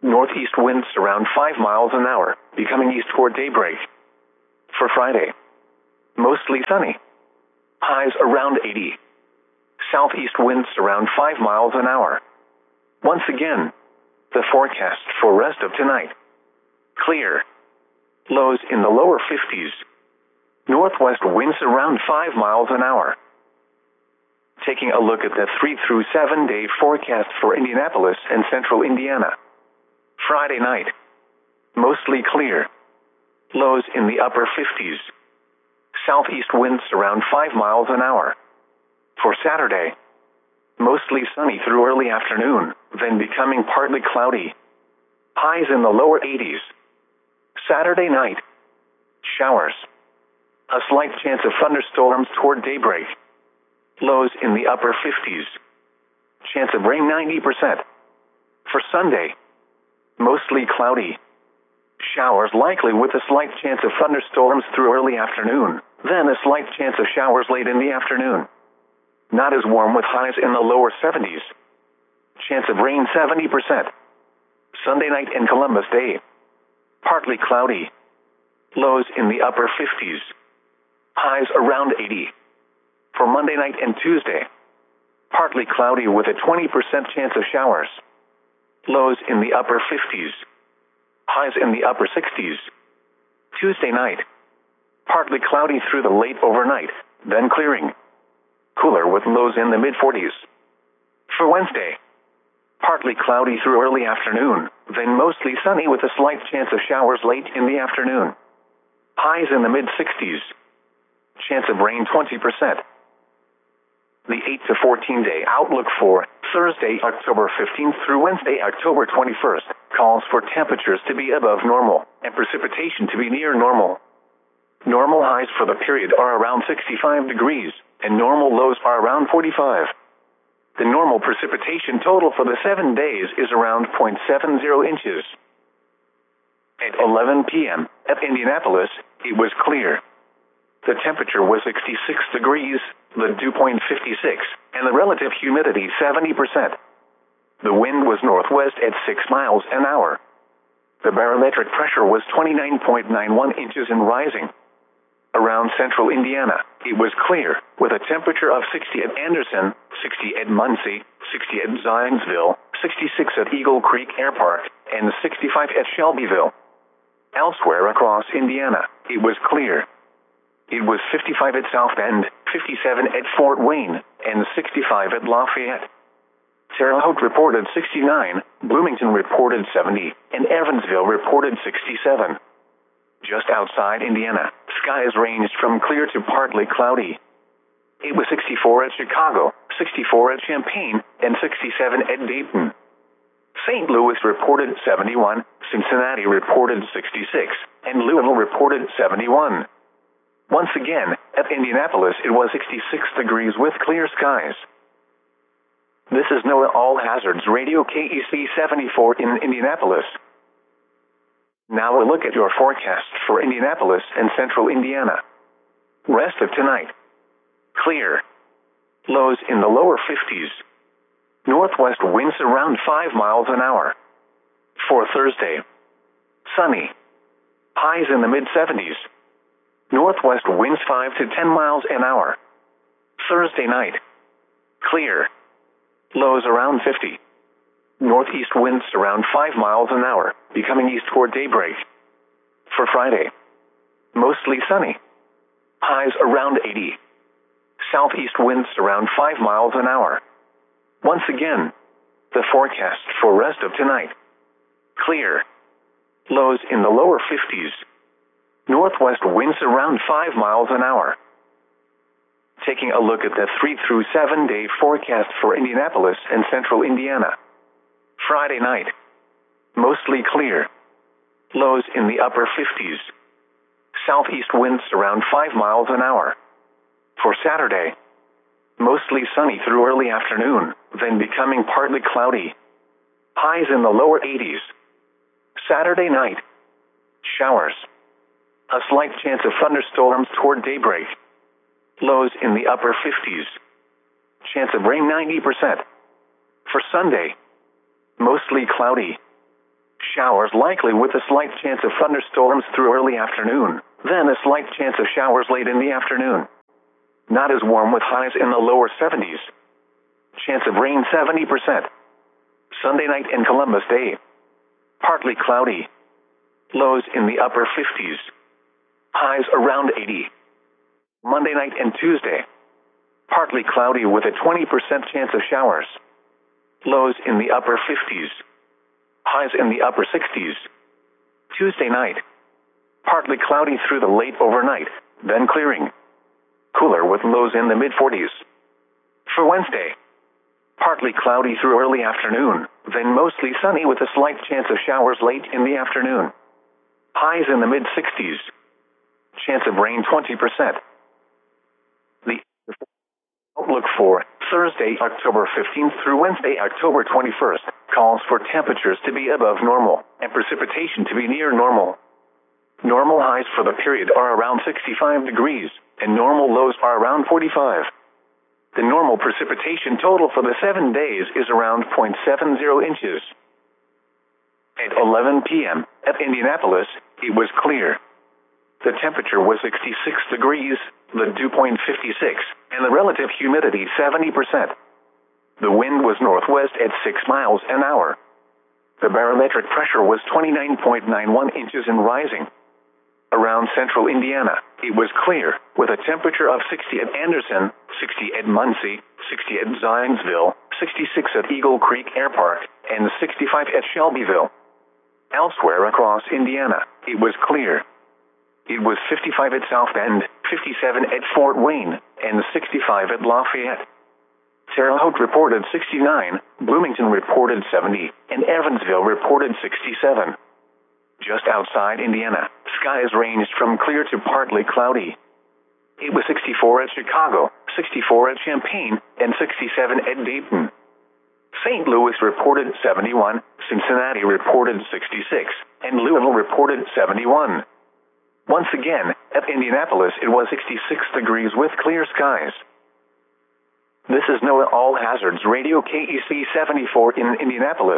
Northeast winds around five miles an hour, becoming east toward daybreak. For Friday, mostly sunny. Highs around eighty. Southeast winds around five miles an hour. Once again, the forecast for rest of tonight. Clear. Lows in the lower fifties. Northwest winds around five miles an hour. Taking a look at the three through seven day forecast for Indianapolis and central Indiana. Friday night, mostly clear. Lows in the upper fifties. Southeast winds around five miles an hour. For Saturday, mostly sunny through early afternoon, then becoming partly cloudy. Highs in the lower eighties. Saturday night, showers. A slight chance of thunderstorms toward daybreak. Lows in the upper fifties. Chance of rain ninety percent. For Sunday, mostly cloudy. Showers likely with a slight chance of thunderstorms through early afternoon, then a slight chance of showers late in the afternoon. Not as warm with highs in the lower seventies. Chance of rain seventy percent. Sunday night and Columbus Day, partly cloudy. Lows in the upper fifties. Highs around eighty. For Monday night and Tuesday, partly cloudy with a twenty percent chance of showers. Lows in the upper fifties. Highs in the upper sixties. Tuesday night, partly cloudy through the late overnight, then clearing. Cooler with lows in the mid forties. For Wednesday, partly cloudy through early afternoon, then mostly sunny with a slight chance of showers late in the afternoon. Highs in the mid sixties. Chance of rain twenty percent. The eight to fourteen day outlook for Thursday, October fifteenth through Wednesday, October twenty-first, calls for temperatures to be above normal and precipitation to be near normal. Normal highs for the period are around sixty-five degrees, and normal lows are around forty-five. The normal precipitation total for the seven days is around zero point seven zero inches. At eleven p.m. at Indianapolis, it was clear. The temperature was sixty-six degrees, the dew point fifty-six, and the relative humidity seventy percent. The wind was northwest at six miles an hour. The barometric pressure was twenty-nine point nine one inches and rising. Around central Indiana, it was clear, with a temperature of sixty at Anderson, sixty at Muncie, sixty at Zionsville, sixty-six at Eagle Creek Air Park, and sixty-five at Shelbyville. Elsewhere across Indiana, it was clear. It was fifty-five at South Bend, fifty-seven at Fort Wayne, and sixty-five at Lafayette. Terre Haute reported sixty-nine, Bloomington reported seventy, and Evansville reported sixty-seven. Just outside Indiana, skies ranged from clear to partly cloudy. It was sixty-four at Chicago, sixty-four at Champaign, and sixty-seven at Dayton. Saint Louis reported seventy-one, Cincinnati reported sixty-six, and Louisville reported seventy-one. Once again, at Indianapolis it was sixty-six degrees with clear skies. This is NOAA All Hazards Radio K E C seventy-four in Indianapolis. Now a look at your forecast for Indianapolis and central Indiana. Rest of tonight. Clear. Lows in the lower fifties. Northwest winds around five miles an hour. For Thursday, sunny. Highs in the mid seventies. Northwest winds five to ten miles an hour. Thursday night, clear. Lows around fifty. Northeast winds around five miles an hour, becoming east toward daybreak. For Friday, mostly sunny. Highs around eighty. Southeast winds around five miles an hour. Once again, the forecast for rest of tonight. Clear. Lows in the lower fifties. Northwest winds around five miles an hour. Taking a look at the three through seven day forecast for Indianapolis and central Indiana. Friday night, mostly clear. Lows in the upper fifties. Southeast winds around five miles an hour. For Saturday, mostly sunny through early afternoon, then becoming partly cloudy. Highs in the lower eighties. Saturday night, showers. A slight chance of thunderstorms toward daybreak. Lows in the upper fifties. Chance of rain ninety percent. For Sunday, mostly cloudy. Showers likely with a slight chance of thunderstorms through early afternoon, then a slight chance of showers late in the afternoon. Not as warm with highs in the lower seventies. Chance of rain seventy percent. Sunday night and Columbus Day. Partly cloudy. Lows in the upper fifties. Highs around eighty. Monday night and Tuesday. Partly cloudy with a twenty percent chance of showers. Lows in the upper fifties. Highs in the upper sixties. Tuesday night. Partly cloudy through the late overnight, then clearing. Cooler with lows in the mid forties. For Wednesday. Partly cloudy through early afternoon, then mostly sunny with a slight chance of showers late in the afternoon. Highs in the mid sixties. Chance of rain twenty percent. The outlook for Thursday, October fifteenth through Wednesday, October twenty-first, calls for temperatures to be above normal and precipitation to be near normal. Normal highs for the period are around sixty-five degrees, and normal lows are around forty-five. The normal precipitation total for the seven days is around zero point seven zero inches. At eleven p.m. at Indianapolis, it was clear. The temperature was sixty-six degrees, the dew point fifty-six, and the relative humidity seventy percent. The wind was northwest at six miles an hour. The barometric pressure was twenty-nine point nine one inches and rising. Around central Indiana, it was clear, with a temperature of sixty at Anderson, sixty at Muncie, sixty at Zionsville, sixty-six at Eagle Creek Air Park, and sixty-five at Shelbyville. Elsewhere across Indiana, it was clear. It was fifty-five at South Bend, fifty-seven at Fort Wayne, and sixty-five at Lafayette. Terre Haute reported sixty-nine, Bloomington reported seventy, and Evansville reported sixty-seven. Just outside Indiana, skies ranged from clear to partly cloudy. It was sixty-four at Chicago, sixty-four at Champaign, and sixty-seven at Dayton. Saint Louis reported seventy-one, Cincinnati reported sixty-six, and Louisville reported seventy-one. Once again, at Indianapolis it was sixty-six degrees with clear skies. This is NOAA All Hazards Radio K E C seventy-four in Indianapolis.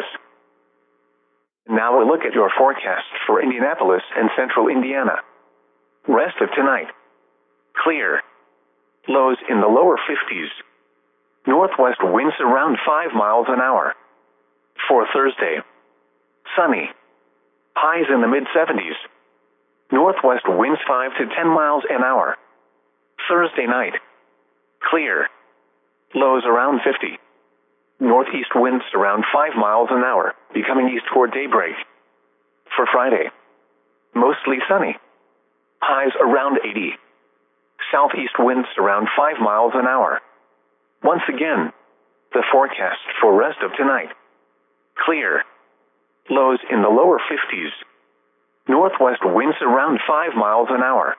Now a look at your forecast for Indianapolis and central Indiana. Rest of tonight. Clear. Lows in the lower fifties. Northwest winds around five miles an hour. For Thursday. Sunny. Highs in the mid seventies. Northwest winds five to ten miles an hour. Thursday night. Clear. Lows around fifty. Northeast winds around five miles an hour, becoming east toward daybreak. For Friday. Mostly sunny. Highs around eighty. Southeast winds around five miles an hour. Once again, the forecast for rest of tonight. Clear. Lows in the lower fifties. Northwest winds around five miles an hour.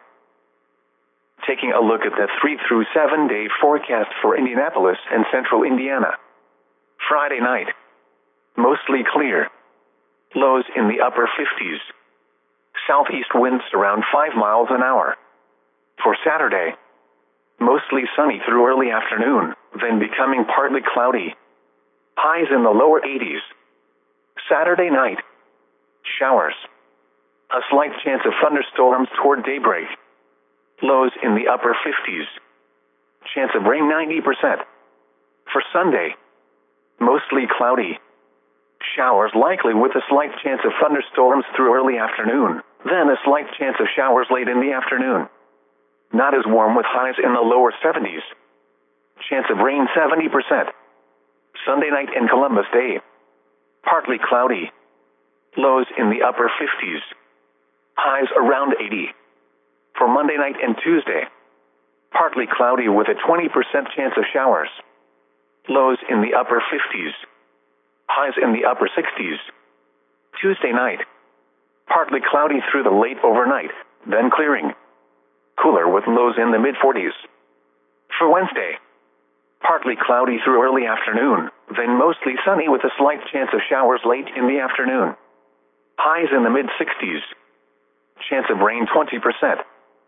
Taking a look at the three through seven day forecast for Indianapolis and central Indiana. Friday night. Mostly clear. Lows in the upper fifties. Southeast winds around five miles an hour. For Saturday. Mostly sunny through early afternoon, then becoming partly cloudy. Highs in the lower eighties. Saturday night. Showers. A slight chance of thunderstorms toward daybreak. Lows in the upper fifties. Chance of rain ninety percent. For Sunday. Mostly cloudy. Showers likely with a slight chance of thunderstorms through early afternoon, then a slight chance of showers late in the afternoon. Not as warm with highs in the lower seventies. Chance of rain seventy percent. Sunday night and Columbus Day. Partly cloudy. Lows in the upper fifties. Highs around eighty. For Monday night and Tuesday. Partly cloudy with a twenty percent chance of showers. Lows in the upper fifties. Highs in the upper sixties. Tuesday night. Partly cloudy through the late overnight, then clearing. Cooler with lows in the mid forties. For Wednesday. Partly cloudy through early afternoon, then mostly sunny with a slight chance of showers late in the afternoon. Highs in the mid sixties. Chance of rain twenty percent.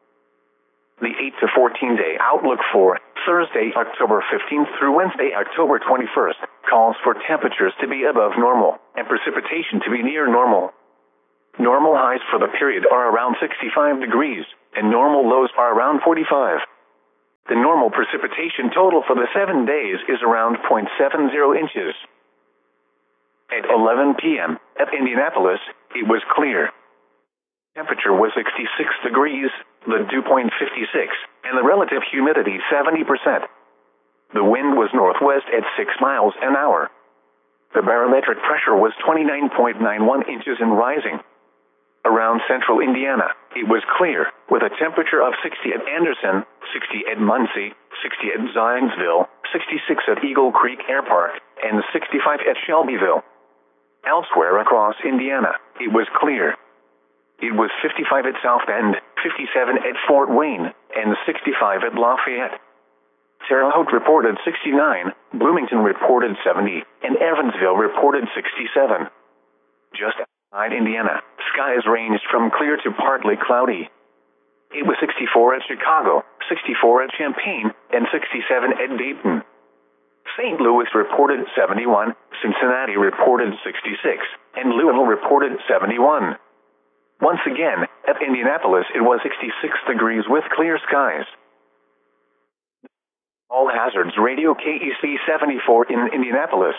The eight to fourteen day outlook for Thursday, October fifteenth through Wednesday, October twenty-first, calls for temperatures to be above normal and precipitation to be near normal. Normal highs for the period are around sixty-five degrees, and normal lows are around forty-five. The normal precipitation total for the seven days is around zero point seven zero inches. At eleven p m at Indianapolis, it was clear. Temperature was sixty-six degrees, the dew point fifty-six, and the relative humidity seventy percent. The wind was northwest at six miles an hour. The barometric pressure was twenty-nine point nine one inches and rising. Around central Indiana, it was clear, with a temperature of sixty at Anderson, sixty at Muncie, sixty at Zionsville, sixty-six at Eagle Creek Air Park, and sixty-five at Shelbyville. Elsewhere across Indiana, it was clear. It was fifty-five at South Bend, fifty-seven at Fort Wayne, and sixty-five at Lafayette. Terre Haute reported sixty-nine, Bloomington reported seventy, and Evansville reported sixty-seven. Just outside Indiana, skies ranged from clear to partly cloudy. It was sixty-four at Chicago, sixty-four at Champaign, and sixty-seven at Dayton. Saint Louis reported seventy-one, Cincinnati reported sixty-six, and Louisville reported seventy-one. Once again, at Indianapolis it was sixty-six degrees with clear skies. All Hazards Radio K E C seventy-four in Indianapolis.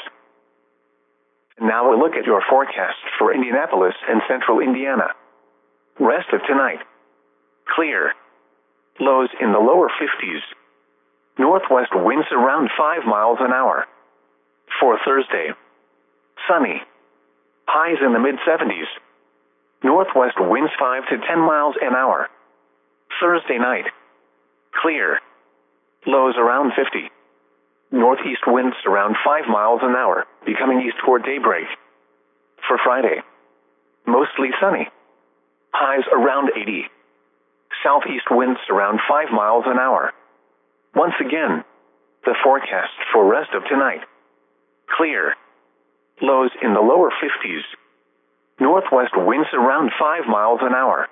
Now a look at your forecast for Indianapolis and central Indiana. Rest of tonight. Clear. Lows in the lower fifties. Northwest winds around five miles an hour. For Thursday. Sunny. Highs in the mid seventies. Northwest winds five to ten miles an hour. Thursday night. Clear. Lows around fifty. Northeast winds around five miles an hour, becoming east toward daybreak. For Friday. Mostly sunny. Highs around eighty. Southeast winds around five miles an hour. Once again, the forecast for rest of tonight. Clear. Lows in the lower fifties. Northwest winds around five miles an hour.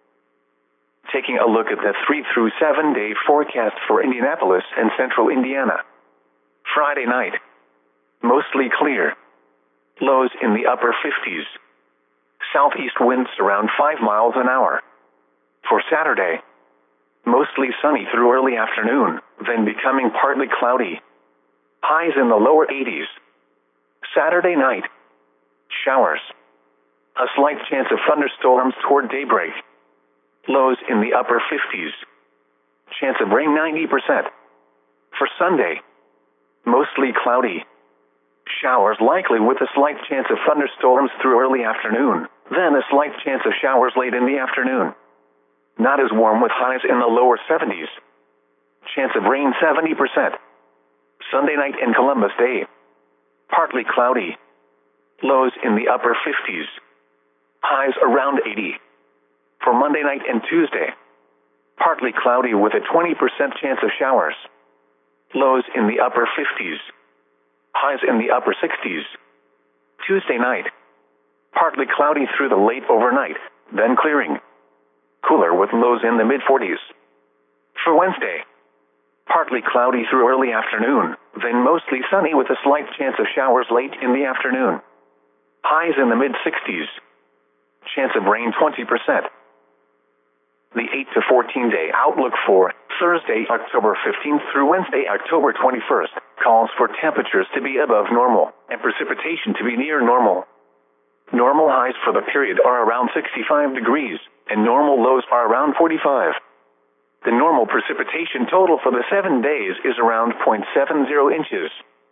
Taking a look at the three through seven day forecast for Indianapolis and central Indiana. Friday night. Mostly clear. Lows in the upper fifties. Southeast winds around five miles an hour. For Saturday. Mostly sunny through early afternoon, then becoming partly cloudy. Highs in the lower eighties. Saturday night. Showers. A slight chance of thunderstorms toward daybreak. Lows in the upper fifties. Chance of rain ninety percent. For Sunday. Mostly cloudy. Showers likely with a slight chance of thunderstorms through early afternoon, then a slight chance of showers late in the afternoon. Not as warm with highs in the lower seventies. Chance of rain seventy percent. Sunday night and Columbus Day. Partly cloudy. Lows in the upper fifties. Highs around eighty. For Monday night and Tuesday. Partly cloudy with a twenty percent chance of showers. Lows in the upper fifties. Highs in the upper sixties. Tuesday night. Partly cloudy through the late overnight, then clearing. Cooler with lows in the mid forties. For Wednesday. Partly cloudy through early afternoon, then mostly sunny with a slight chance of showers late in the afternoon. Highs in the mid sixties. Chance of rain twenty percent. The eight to fourteen day outlook for Thursday, October fifteenth through Wednesday, October twenty-first, calls for temperatures to be above normal and precipitation to be near normal. Normal highs for the period are around sixty-five degrees, and normal lows are around forty-five. The normal precipitation total for the seven days is around zero point seven zero inches.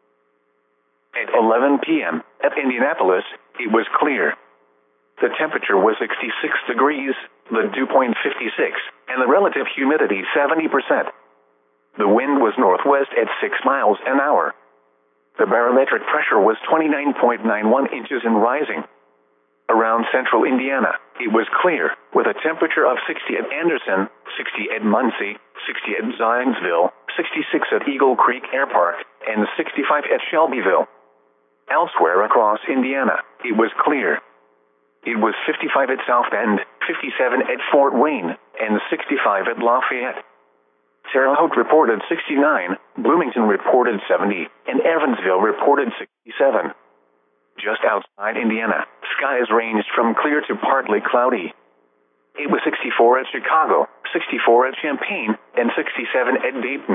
At eleven p m at Indianapolis, it was clear. The temperature was sixty-six degrees, the dew point fifty-six, and the relative humidity seventy percent. The wind was northwest at six miles an hour. The barometric pressure was twenty-nine point nine one inches and rising. Around central Indiana, it was clear, with a temperature of sixty at Anderson, sixty at Muncie, sixty at Zionsville, sixty-six at Eagle Creek Air Park, and sixty-five at Shelbyville. Elsewhere across Indiana, it was clear. It was fifty-five at South Bend, fifty-seven at Fort Wayne, and sixty-five at Lafayette. Terre Haute reported sixty-nine, Bloomington reported seventy, and Evansville reported sixty-seven. Just outside Indiana, skies ranged from clear to partly cloudy. It was sixty-four at Chicago, sixty-four at Champaign, and sixty-seven at Dayton.